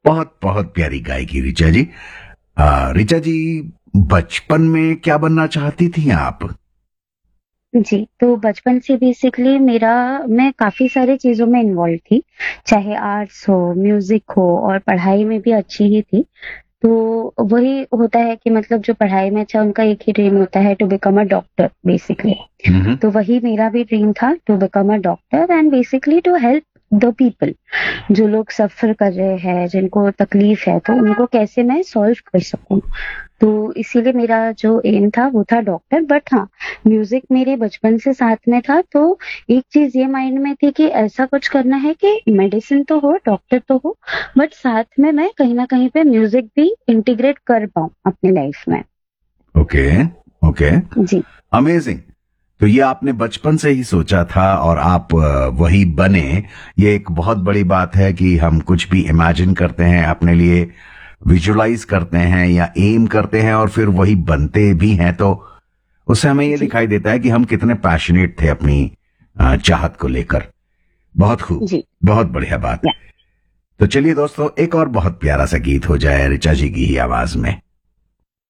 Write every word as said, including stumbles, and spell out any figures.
बहुत बहुत प्यारी गायकी ऋचा जी। आ, ऋचा जी, बचपन में क्या बनना चाहती थी आप? जी, तो बचपन से बेसिकली मेरा मैं काफ़ी सारी चीज़ों में इन्वॉल्व थी, चाहे आर्ट्स हो, म्यूज़िक हो और पढ़ाई में भी अच्छी ही थी। तो वही होता है कि मतलब जो पढ़ाई में अच्छा उनका एक ही ड्रीम होता है to become a doctor basically. हम्म। तो वही मेरा भी ड्रीम था to become a doctor and basically to help the people. जो लोग सफ़र कर रहे हैं, जिनको तकलीफ है, तो उनको कैसे मैं सॉल्व कर सकूँ। तो इसीलिए मेरा जो एम था वो था डॉक्टर, बट हाँ, म्यूज़िक मेरे बचपन से साथ में था, तो एक चीज़ ये माइंड में थी कि ऐसा कुछ करना है कि मेडिसिन तो हो, डॉक्टर तो हो, बट साथ में मैं कहीं न कहीं पे म्यूज़िक भी इंटीग्रेट कर पाऊँ अपनी लाइफ में। ओके, ओके, जी, अमेजिंग। तो ये आपने बचपन से ही सोचा था और आप अ, वही बने। ये एक बहुत बड़ी बात है कि हम कुछ भी इमेजिन करते हैं अपने लिए, विजुलाइज करते हैं या एम करते हैं और फिर वही बनते भी हैं, तो उससे हमें ये जी, दिखाई देता है कि हम कितने पैशनेट थे अपनी अ, चाहत को लेकर। बहुत खूब, जी, बहुत बढ़िया बात। या तो चलिए दोस्तों, एक और बहुत प्यारा सा गीत हो जाए ऋचा जी की ही आवाज में।